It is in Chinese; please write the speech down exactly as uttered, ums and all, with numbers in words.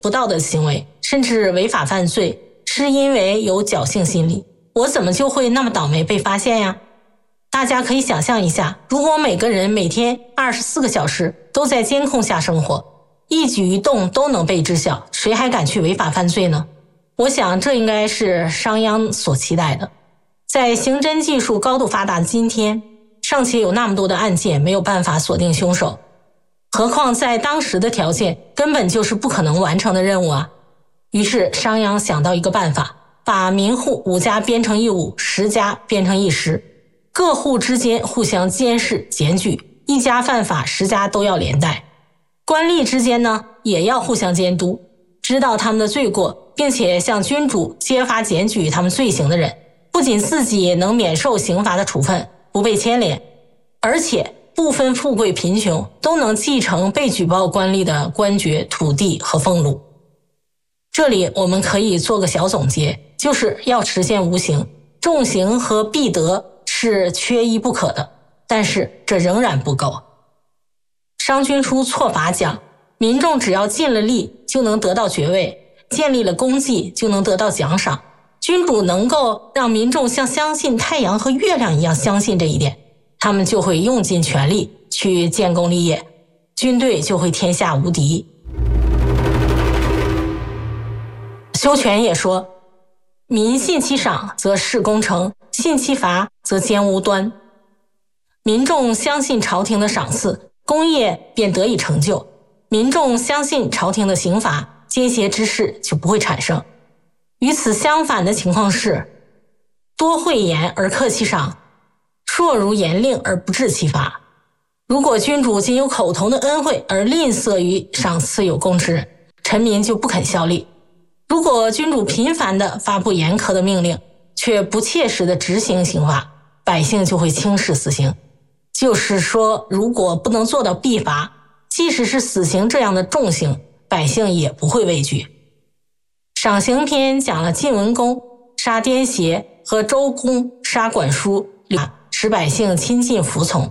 不道德行为，甚至违法犯罪，是因为有侥幸心理。我怎么就会那么倒霉被发现呀？大家可以想象一下，如果每个人每天二十四个小时都在监控下生活，一举一动都能被知晓，谁还敢去违法犯罪呢？我想这应该是商鞅所期待的。在刑侦技术高度发达的今天，尚且有那么多的案件没有办法锁定凶手，何况在当时的条件根本就是不可能完成的任务啊。于是商鞅想到一个办法，把民户五家编成一伍，十家编成一师，各户之间互相监视检举，一家犯法十家都要连带。官吏之间呢，也要互相监督，知道他们的罪过，并且向君主揭发检举他们罪行的人，不仅自己能免受刑罚的处分，不被牵连，而且不分富贵贫穷，都能继承被举报官吏的官爵、土地和俸禄。这里我们可以做个小总结，就是要实现无刑，重刑和必得是缺一不可的，但是这仍然不够。商君书错法讲，民众只要尽了力就能得到爵位，建立了功绩就能得到奖赏。君主能够让民众像相信太阳和月亮一样相信这一点，他们就会用尽全力去建功立业，军队就会天下无敌。修权也说，民信其赏则事功成，信其罚则奸无端。民众相信朝廷的赏赐，功业便得以成就；民众相信朝廷的刑罚，奸邪之事就不会产生。与此相反的情况是，多讳言而克其赏，硕如严令而不治其罚。如果君主仅有口头的恩惠而吝啬于赏赐有功之人，臣民就不肯效力。如果君主频繁地发布严苛的命令，却不切实地执行刑罚，百姓就会轻视死刑。就是说，如果不能做到必罚，即使是死刑这样的重刑，百姓也不会畏惧。赏刑篇讲了晋文公杀颠邪和周公杀管叔，使百姓亲近服从。